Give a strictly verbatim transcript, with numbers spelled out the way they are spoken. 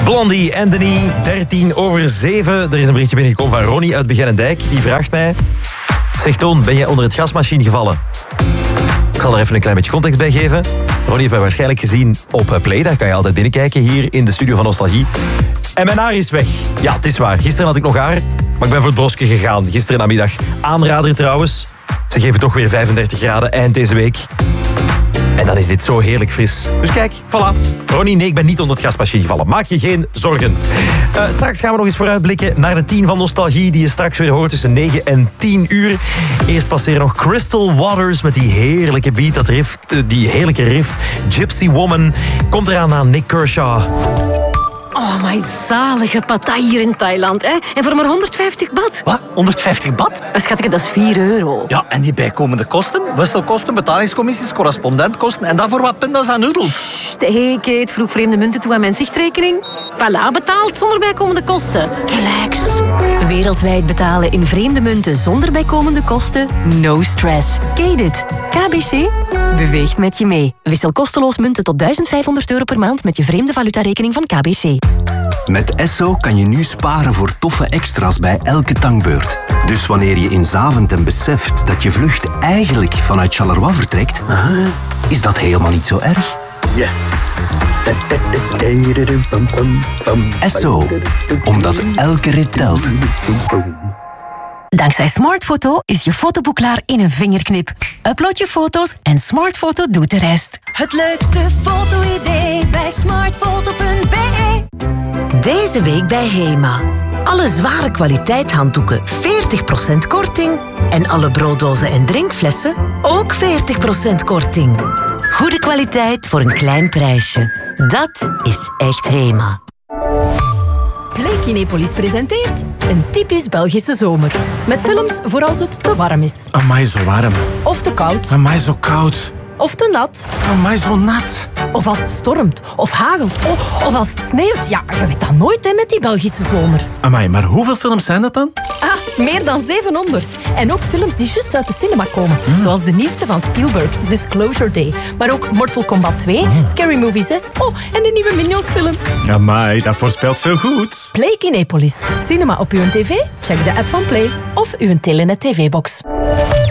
Blondie en Denis, dertien over zeven. Er is een berichtje binnengekomen van Ronnie uit Begijnendijk. Die vraagt mij... Zeg Toon, ben jij onder het gasmachine gevallen? Ik zal er even een klein beetje context bij geven. Ronnie heeft mij waarschijnlijk gezien op Play. Daar kan je altijd binnenkijken hier in de studio van Nostalgie. En mijn haar is weg. Ja, het is waar. Gisteren had ik nog haar, maar ik ben voor het brosje gegaan. Gisteren namiddag. Aanrader trouwens. Ze geven toch weer vijfendertig graden eind deze week. En dan is dit zo heerlijk fris. Dus kijk, voilà. Ronnie, nee, ik ben niet onder het gasmachine gevallen. Maak je geen zorgen. Uh, straks gaan we nog eens vooruitblikken naar de tien van Nostalgie, die je straks weer hoort tussen negen en tien uur. Eerst passeren nog Crystal Waters met die heerlijke beat, dat riff, uh, die heerlijke riff. Gypsy Woman komt eraan aan Nick Kershaw. Oh, my zalige patai hier in Thailand, hè? En voor maar honderdvijftig baht. Wat? honderdvijftig baht? Schatje, dat is vier euro. Ja, en die bijkomende kosten? Wisselkosten, betalingscommissies, correspondentkosten en daarvoor wat pinda's en noedels. Sst, hey Kate, vroeg vreemde munten toe aan mijn zichtrekening. Voilà, betaald zonder bijkomende kosten. Relax. Wereldwijd betalen in vreemde munten zonder bijkomende kosten? No stress. Kate it. K B C beweegt met je mee. Wissel kosteloos munten tot duizend vijfhonderd euro per maand met je vreemde valutarekening van K B C. Met Esso kan je nu sparen voor toffe extra's bij elke tankbeurt. Dus wanneer je in Zaventem beseft dat je vlucht eigenlijk vanuit Charleroi vertrekt, is dat helemaal niet zo erg. Yes! Esso, omdat elke rit telt. Dankzij Smartfoto is je fotoboek klaar in een vingerknip. Upload je foto's en Smartfoto doet de rest. Het leukste foto-idee bij smartfoto punt b e. Deze week bij Hema. Alle zware kwaliteit handdoeken veertig procent korting. En alle brooddozen en drinkflessen ook veertig procent korting. Goede kwaliteit voor een klein prijsje. Dat is echt Hema. Play Kinepolis presenteert een typisch Belgische zomer. Met films voor als het te warm is. Amai, zo warm. Of te koud. Amai, zo koud. Of te nat. Amai, zo nat. Of als het stormt. Of hagelt. Oh, of als het sneeuwt. Ja, je weet dat nooit hè, met die Belgische zomers. Amai, maar hoeveel films zijn dat dan? Ah, meer dan zevenhonderd. En ook films die juist uit de cinema komen. Hmm. Zoals de nieuwste van Spielberg, Disclosure Day. Maar ook Mortal Kombat twee, hmm. Scary Movie zes. Oh, en de nieuwe Minions film. Amai, dat voorspelt veel goeds. Play Kinepolis. Cinema op uw tv? Check de app van Play. Of uw Telenet tv-box.